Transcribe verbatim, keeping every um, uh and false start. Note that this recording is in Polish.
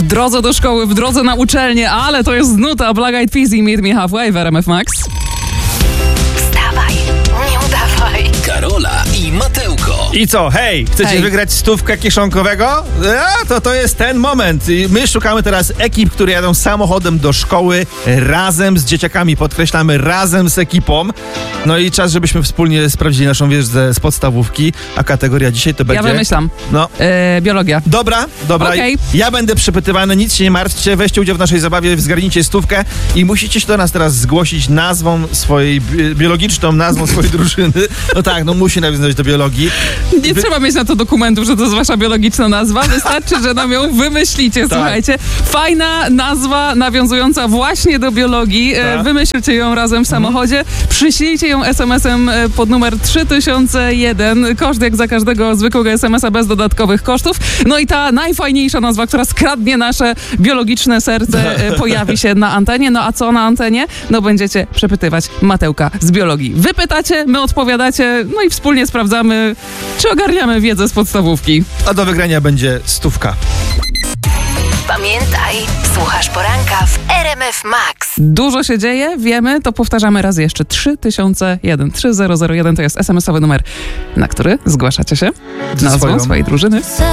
drodze do szkoły, w drodze na uczelnię, ale to jest nuta Black Eyed Peas i Meet Me Halfway w R M F Max. Wstawaj, nie udawaj. Karola i Mateuko. I co, hej, chcecie Hej. wygrać stówkę kieszonkowego? A, to to jest ten moment. I my szukamy teraz ekip, które jadą samochodem do szkoły razem z dzieciakami, podkreślamy, razem z ekipą. No i czas, żebyśmy wspólnie sprawdzili naszą wiedzę z podstawówki, a kategoria dzisiaj to będzie... Ja wymyślam. No. E, biologia. Dobra, dobra. Okej. Ja będę przepytywany, nic się nie martwcie, weźcie udział w naszej zabawie, zgarnijcie stówkę i musicie się do nas teraz zgłosić nazwą swojej, bi- biologiczną nazwą swojej drużyny. No tak, no musi nawiązać do biologii. Nie Wy- trzeba mieć na to dokumentów, że to jest wasza biologiczna nazwa. Wystarczy, że nam ją wymyślicie, słuchajcie. Fajna nazwa nawiązująca właśnie do biologii. E, Tak. Wymyślcie ją razem w samochodzie. Przyślijcie ją es em esem e, pod numer trzy tysiące jeden. Koszt jak za każdego zwykłego es em esa bez dodatkowych kosztów. No i ta najfajniejsza nazwa, która skradnie nasze biologiczne serce, e, pojawi się na antenie. No a co na antenie? No będziecie przepytywać Matełka z biologii. Wy pytacie, my odpowiadacie, no i wspólnie sprawdzamy, czy ogarniamy wiedzę z podstawówki. A do wygrania będzie stówka. Pamiętaj, słuchasz poranka w R M F Max. Dużo się dzieje, wiemy, to powtarzamy raz jeszcze. trzy tysiące jeden, trzy tysiące jeden to jest es em esowy numer, na który zgłaszacie się nazwą swoją. swojej drużyny.